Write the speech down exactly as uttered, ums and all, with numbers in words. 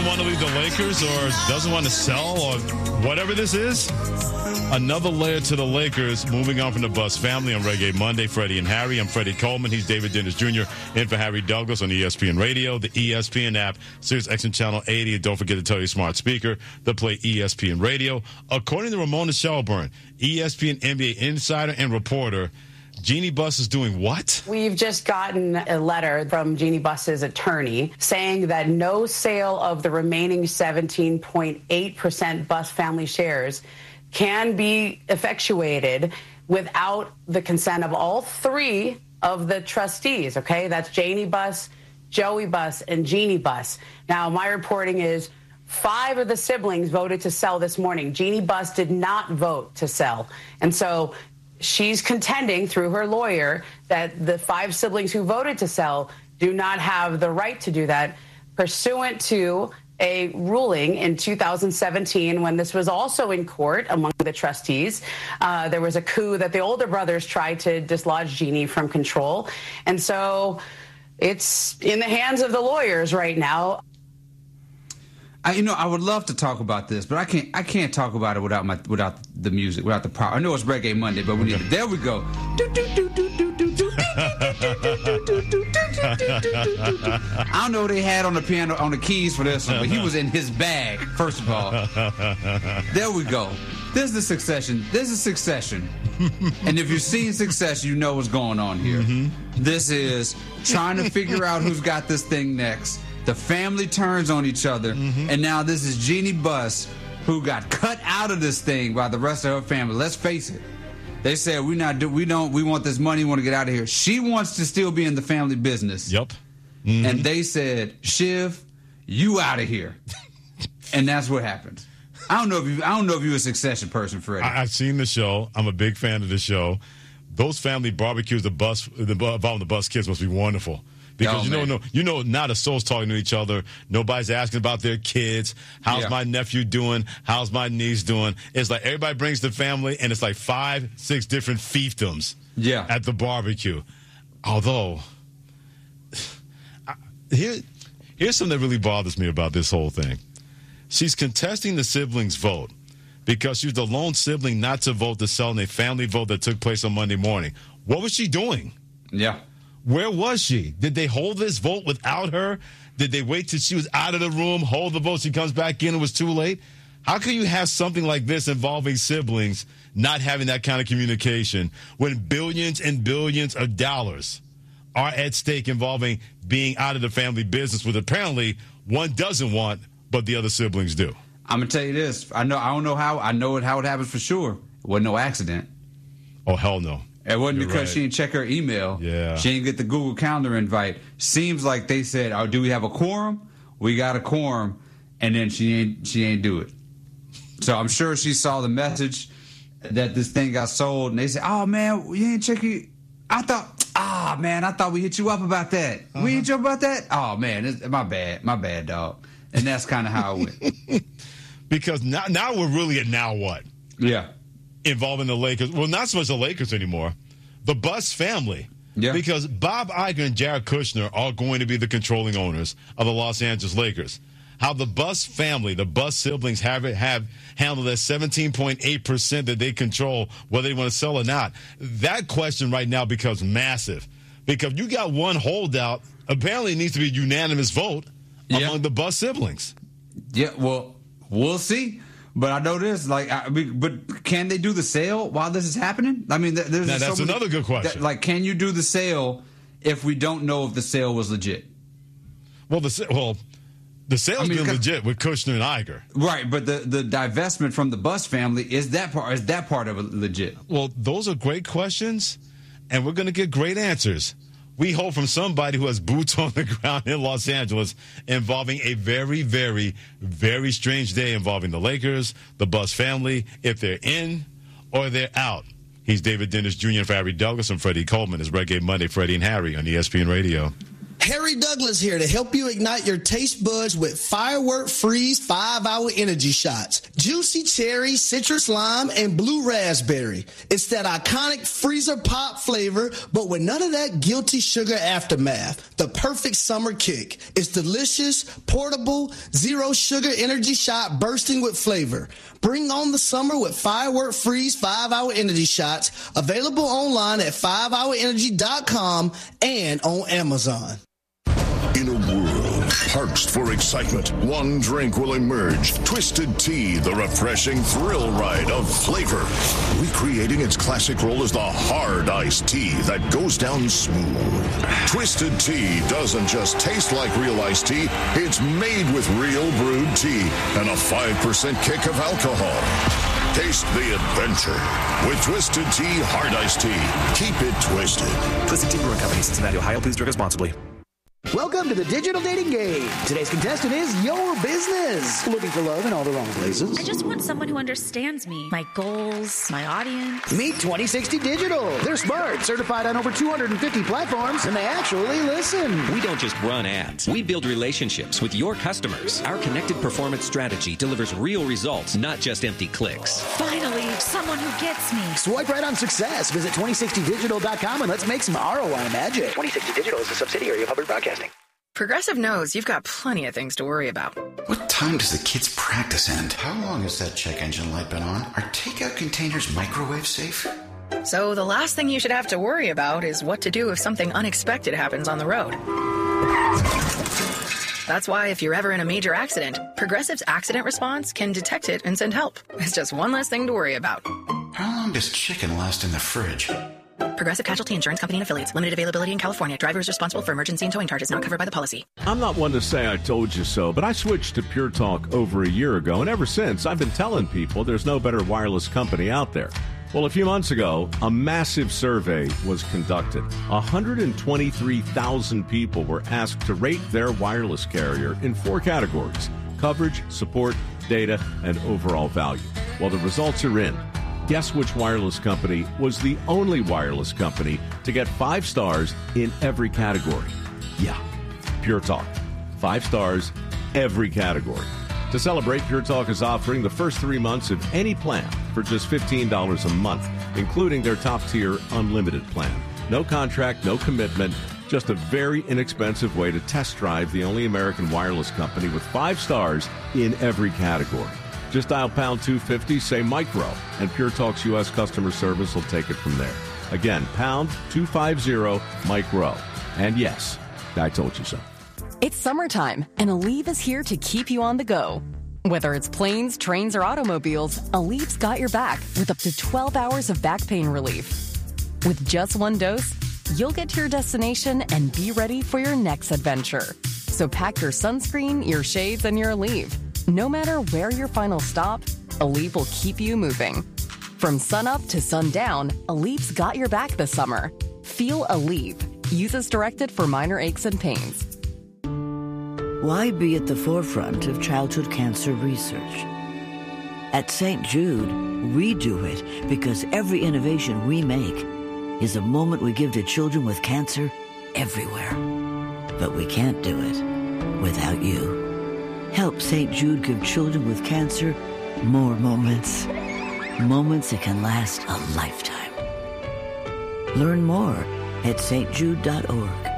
doesn't want to leave the Lakers or doesn't want to sell or whatever this is. Another layer to the Lakers. Moving on from the Bus family on Reggae Monday, Freddie and Harry. I'm Freddie Coleman. He's David Dennis Junior in for Harry Douglas on E S P N Radio, the E S P N app, Sirius X M Channel eighty. And don't forget to tell your smart speaker to play E S P N Radio. According to Ramona Shelburne, E S P N N B A insider and reporter, Jeanie Buss is doing what? We've just gotten a letter from Jeanie Buss's attorney saying that no sale of the remaining seventeen point eight percent Buss family shares can be effectuated without the consent of all three of the trustees, okay? That's Janie Buss, Joey Buss, and Jeanie Buss. Now, my reporting is five of the siblings voted to sell this morning. Jeanie Buss did not vote to sell. And so she's contending through her lawyer that the five siblings who voted to sell do not have the right to do that pursuant to a ruling in two thousand seventeen when this was also in court among the trustees. Uh, there was a coup that the older brothers tried to dislodge Jeanie from control. And so it's in the hands of the lawyers right now. I, you know, I would love to talk about this, but I can't. I can't talk about it without my without the music, without the power. I know it's Reggae Monday, but we need it. There we go. I don't know what they had on the piano, on the keys for this one, but he was in his bag. First of all, there we go. This is the Succession. This is Succession, and if you've seen Succession, you know what's going on here. Mm-hmm. This is trying to figure out who's got this thing next. The family turns on each other, mm-hmm. and now this is Jeanie Buss, who got cut out of this thing by the rest of her family. Let's face it. They said, we not do, we don't, we want this money, we want to get out of here. She wants to still be in the family business. Yep. Mm-hmm. And they said, Shiv, you out of here. And that's what happened. I don't know if you, I don't know if you're a Succession person, Freddie. I, I've seen the show. I'm a big fan of the show. Those family barbecues, the bus, the involving the Buss kids must be wonderful. Because oh, you know, no, you know, not a soul's talking to each other. Nobody's asking about their kids. How's yeah. my nephew doing? How's my niece doing? It's like everybody brings the family, and it's like five, six different fiefdoms yeah. at the barbecue. Although, I, here, here's something that really bothers me about this whole thing. She's contesting the siblings' vote because she was the lone sibling not to vote to sell in a family vote that took place on Monday morning. What was she doing? Yeah. Where was she? Did they hold this vote without her? Did they wait till she was out of the room, hold the vote, she comes back in, and it was too late? How can you have something like this involving siblings not having that kind of communication when billions and billions of dollars are at stake involving being out of the family business, which apparently one doesn't want, but the other siblings do? I'm going to tell you this. I know. I don't know how. I know it, how it happens for sure. It wasn't no accident. Oh, hell no. It wasn't You're because right. she didn't check her email. Yeah. She didn't get the Google Calendar invite. Seems like they said, "Oh, do we have a quorum? We got a quorum," and then she ain't she ain't do it. So I'm sure she saw the message that this thing got sold, and they said, "Oh man, you ain't check it. I thought, ah man, I thought we hit you up about that. Uh-huh. We hit you up about that. Oh man, it's, my bad, my bad, dog." And that's kind of how it went. Because now, now we're really at now what? Yeah. Involving the Lakers. Well, not so much the Lakers anymore. The Buss family. Yeah. Because Bob Iger and Jared Kushner are going to be the controlling owners of the Los Angeles Lakers. How the Buss family, the Buss siblings have it, have handled that seventeen point eight percent that they control, whether they want to sell or not. That question right now becomes massive. Because you got one holdout, apparently it needs to be a unanimous vote yeah. among the Buss siblings. Yeah, well, we'll see. But I know this, like, I mean, but can they do the sale while this is happening? I mean, there's now, that's so many, another good question. That, like, can you do the sale if we don't know if the sale was legit? Well, the well, the sale's I mean, been legit with Kushner and Iger, right? But the, the divestment from the Buss family is that part is that part of it legit? Well, those are great questions, and we're going to get great answers. We hope from somebody who has boots on the ground in Los Angeles involving a very, very, very strange day involving the Lakers, the Buss family, if they're in or they're out. He's David Dennis Junior for Harry Douglas and Freddie Coleman. It's Reggae Monday, Freddie and Harry on E S P N Radio. Harry Douglas here to help you ignite your taste buds with Firework Freeze five hour Energy Shots. Juicy cherry, citrus lime, and blue raspberry. It's that iconic freezer pop flavor, but with none of that guilty sugar aftermath. The perfect summer kick. It's delicious, portable, zero sugar energy shot bursting with flavor. Bring on the summer with Firework Freeze five hour Energy Shots. Available online at five hour energy dot com and on Amazon. In a world parched for excitement, one drink will emerge. Twisted Tea, the refreshing thrill ride of flavor. Recreating its classic role as the hard iced tea that goes down smooth. Twisted Tea doesn't just taste like real iced tea, it's made with real brewed tea and a five percent kick of alcohol. Taste the adventure with Twisted Tea Hard Iced Tea. Keep it twisted. Twisted Tea Brewing Company, Cincinnati, Ohio. Please drink responsibly. Welcome to the Digital Dating Game. Today's contestant is your business. Looking for love in all the wrong places? I just want someone who understands me, my goals, my audience. Meet twenty sixty Digital. They're smart, certified on over two hundred fifty platforms, and they actually listen. We don't just run ads. We build relationships with your customers. Our connected performance strategy delivers real results, not just empty clicks. Finally, someone who gets me. Swipe right on success. Visit twenty sixty digital dot com and let's make some R O I magic. twenty sixty Digital is a subsidiary of Hubbard Broadcasting. Progressive knows you've got plenty of things to worry about. What time does the kids' practice end? How long has that check engine light been on? Are takeout containers microwave safe? So the last thing you should have to worry about is what to do if something unexpected happens on the road. That's why if you're ever in a major accident, Progressive's accident response can detect it and send help. It's just one less thing to worry about. How long does chicken last in the fridge? Progressive Casualty Insurance Company and Affiliates. Limited availability in California. Driver is responsible for emergency and towing charges not covered by the policy. I'm not one to say I told you so, but I switched to Pure Talk over a year ago, and ever since, I've been telling people there's no better wireless company out there. Well, a few months ago, a massive survey was conducted. one hundred twenty-three thousand people were asked to rate their wireless carrier in four categories: coverage, support, data, and overall value. Well, the results are in. Guess which wireless company was the only wireless company to get five stars in every category? Yeah, Pure Talk. Five stars, every category. To celebrate, Pure Talk is offering the first three months of any plan for just fifteen dollars a month, including their top-tier unlimited plan. No contract, no commitment, just a very inexpensive way to test drive the only American wireless company with five stars in every category. Just dial pound two fifty, say micro, and Pure Talk's U S customer service will take it from there. Again, pound two fifty, micro. And yes, I told you so. It's summertime, and Aleve is here to keep you on the go. Whether it's planes, trains, or automobiles, Aleve's got your back with up to twelve hours of back pain relief. With just one dose, you'll get to your destination and be ready for your next adventure. So pack your sunscreen, your shades, and your Aleve. No matter where your final stop, Aleve will keep you moving. From sunup to sundown, Aleve's got your back this summer. Feel Aleve. Use as directed for minor aches and pains. Why be at the forefront of childhood cancer research? At Saint Jude, we do it because every innovation we make is a moment we give to children with cancer everywhere. But we can't do it without you. Help Saint Jude give children with cancer more moments. Moments that can last a lifetime. Learn more at s t jude dot org.